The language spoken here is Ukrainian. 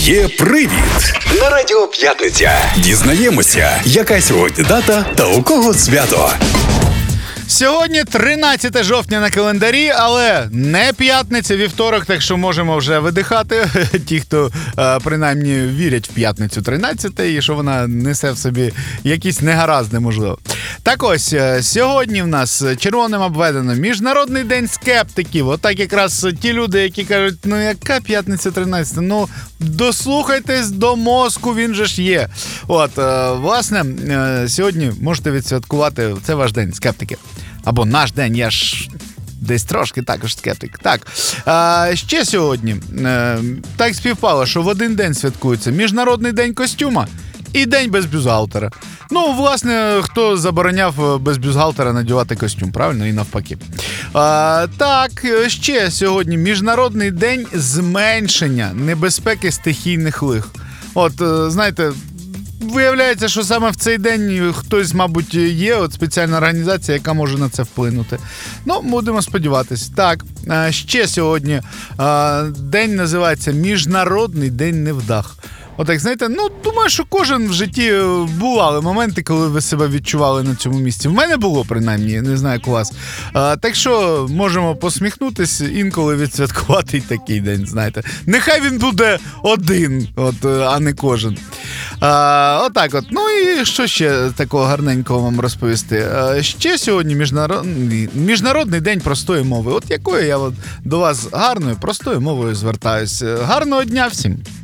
Є привід на Радіо П'ятниця. Дізнаємося, яка сьогодні дата та у кого свято. Сьогодні 13 жовтня на календарі, але не п'ятниця, вівторок, так що можемо вже видихати. Ті, хто принаймні вірять в п'ятницю 13 і що вона несе в собі якісь негаразди, можливо. Так ось, сьогодні в нас червоним обведено Міжнародний день скептиків. Отак якраз ті люди, які кажуть, ну яка п'ятниця 13? Ну, дослухайтесь до мозку, він же ж є. От, власне, сьогодні можете відсвяткувати, це ваш день, скептики. Або наш день, я ж десь трошки також скептик. Так, ще сьогодні так співпало, що в один день святкується Міжнародний день костюма і День без бюстгальтера. Ну, власне, хто забороняв без бюстгальтера надягати костюм, правильно? І навпаки. Так, ще сьогодні Міжнародний день зменшення небезпеки стихійних лих. От, знаєте, виявляється, що саме в цей день хтось, мабуть, є, от спеціальна організація, яка може на це вплинути. Ну, будемо сподіватись. Так, ще сьогодні день називається Міжнародний день невдах. Отак, знаєте, ну, думаю, що кожен в житті бували моменти, коли ви себе відчували на цьому місці. В мене було, принаймні, не знаю, як у вас. Так що можемо посміхнутись, інколи відсвяткувати й такий день, знаєте. Нехай він буде один, от, а не кожен. Отак от. Ну і що ще такого гарненького вам розповісти? Ще сьогодні Міжнародний день простої мови. От якою я до вас гарною, простою мовою звертаюсь. Гарного дня всім!